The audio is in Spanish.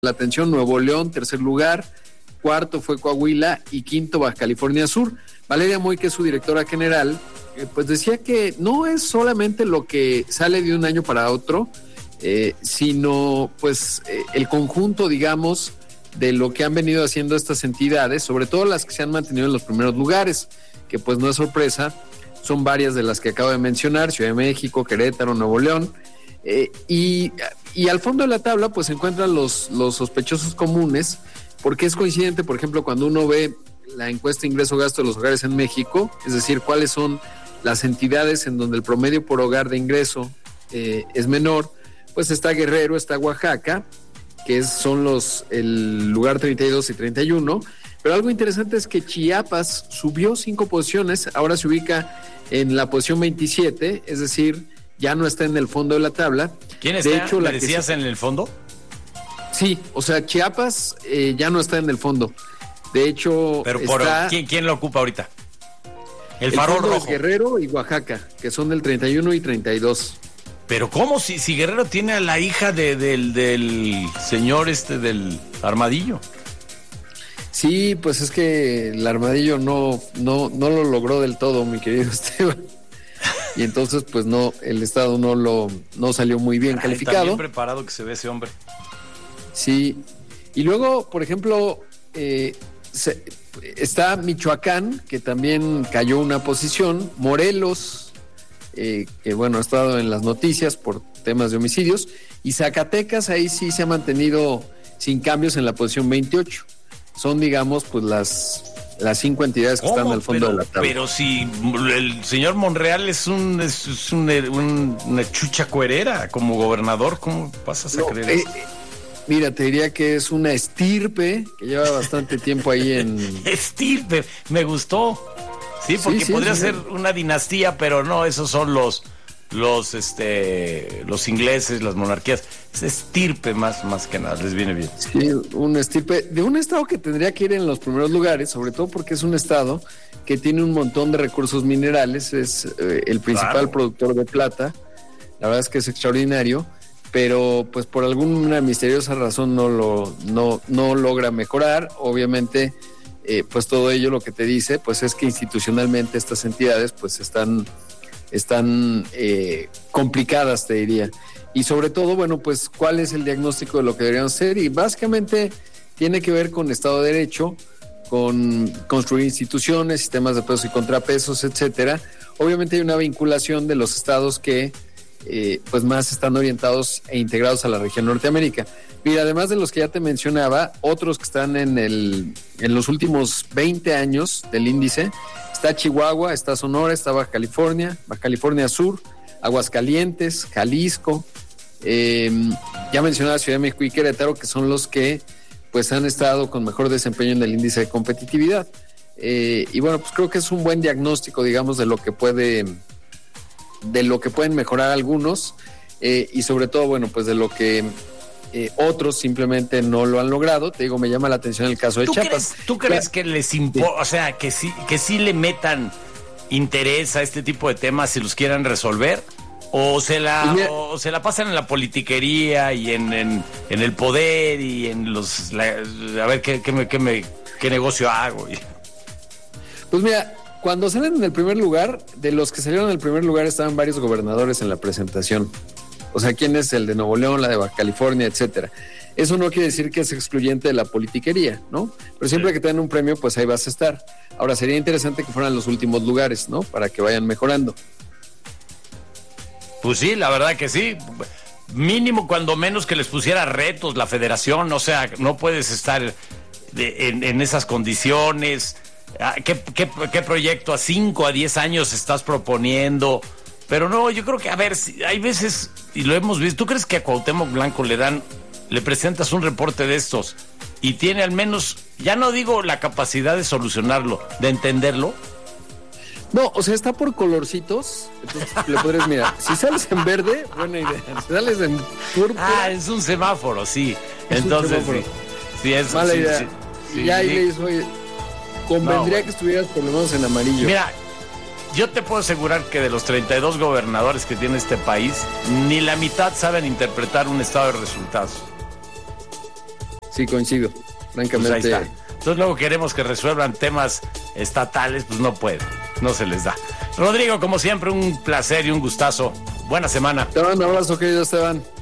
la atención, Nuevo León, tercer lugar, cuarto fue Coahuila y quinto Baja California Sur. Valeria Moy, que es su directora general, pues decía que no es solamente lo que sale de un año para otro, sino pues el conjunto, digamos, de lo que han venido haciendo estas entidades, sobre todo las que se han mantenido en los primeros lugares, que pues no es sorpresa, son varias de las que acabo de mencionar: Ciudad de México, Querétaro, Nuevo León, y al fondo de la tabla pues se encuentran los sospechosos comunes, porque es coincidente, por ejemplo, cuando uno ve la encuesta ingreso-gasto de los hogares en México, es decir, cuáles son las entidades en donde el promedio por hogar de ingreso es menor, pues está Guerrero, está Oaxaca, que son el lugar 32 y 31, pero algo interesante es que Chiapas subió 5 posiciones, ahora se ubica en la posición 27, es decir, ya no está en el fondo de la tabla. ¿Quién está? De hecho, ¿le decías en el fondo? Sí, o sea, Chiapas ya no está en el fondo. De hecho, pero ¿quién lo ocupa ahorita? El Farol Rojo. Guerrero y Oaxaca, que son del 31 y 32. Pero ¿cómo? Si Guerrero tiene a la hija del señor del Armadillo. Sí, pues es que el Armadillo no lo logró del todo, mi querido Esteban. Y entonces, pues no, el Estado no salió muy bien calificado. Está bien preparado que se ve ese hombre. Sí. Y luego, por ejemplo, está Michoacán, que también cayó una posición, Morelos, que bueno, ha estado en las noticias por temas de homicidios, y Zacatecas, ahí sí se ha mantenido sin cambios en la posición 28. Son, digamos, pues las 5 entidades que están al fondo de la tabla. Pero si el señor Monreal es una chucha cuerera como gobernador, ¿cómo pasas a creer eso? Mira, te diría que es una estirpe que lleva bastante tiempo ahí en... Estirpe, me gustó. Sí, porque podría ser una dinastía, pero no, esos son los ingleses, las monarquías. Es estirpe más que nada, les viene bien. Sí, un estirpe de un estado que tendría que ir en los primeros lugares, sobre todo porque es un estado que tiene un montón de recursos minerales, es el principal productor de plata. La verdad es que es extraordinario, pero pues por alguna misteriosa razón no logra mejorar. Obviamente, pues todo ello lo que te dice pues es que institucionalmente estas entidades pues están complicadas, te diría. Y sobre todo, bueno, pues cuál es el diagnóstico de lo que deberían ser, y básicamente tiene que ver con Estado de Derecho, con construir instituciones, sistemas de pesos y contrapesos, etcétera. Obviamente hay una vinculación de los estados que pues más están orientados e integrados a la región Norteamérica. Mira, además de los que ya te mencionaba, otros que están en los últimos 20 años del índice, está Chihuahua, está Sonora, está Baja California Sur, Aguascalientes, Jalisco, ya mencionaba Ciudad de México y Querétaro, que son los que pues han estado con mejor desempeño en el índice de competitividad. Y bueno, pues creo que es un buen diagnóstico, digamos, de lo que pueden mejorar algunos, y sobre todo, bueno, pues de lo que otros simplemente no lo han logrado. Te digo, me llama la atención el caso de Chiapas. ¿Tú crees que les importa, o sea, que sí le metan interés a este tipo de temas si los quieran resolver? ¿O se la pasan en la politiquería y en el poder y en a ver qué negocio hago? Pues mira, cuando salen en el primer lugar, de los que salieron en el primer lugar estaban varios gobernadores en la presentación. O sea, quién es el de Nuevo León, la de Baja California, etcétera. Eso no quiere decir que es excluyente de la politiquería, ¿no? Pero siempre que te den un premio, pues ahí vas a estar. Ahora, sería interesante que fueran los últimos lugares, ¿no? Para que vayan mejorando. Pues sí, la verdad que sí. Mínimo, cuando menos, que les pusiera retos la federación. O sea, no puedes estar en esas condiciones. ¿Qué proyecto a 5, a 10 años estás proponiendo? Pero no, yo creo que, a ver, hay veces, y lo hemos visto, ¿tú crees que a Cuauhtémoc Blanco le presentas un reporte de estos y tiene al menos, ya no digo la capacidad de solucionarlo, de entenderlo? No, o sea, está por colorcitos, entonces le podrías mirar. Si sales en verde, buena idea. Si sales en púrpura... es un semáforo, sí. Entonces, sí, es mala idea. Sí, ya ahí le dices, oye, convendría que estuvieras por lo menos en amarillo. Mira, yo te puedo asegurar que de los 32 gobernadores que tiene este país, ni la mitad saben interpretar un estado de resultados. Sí, coincido, francamente. Pues ahí está. Entonces luego queremos que resuelvan temas estatales, pues no pueden, no se les da. Rodrigo, como siempre, un placer y un gustazo. Buena semana. Te mando un abrazo, querido Esteban.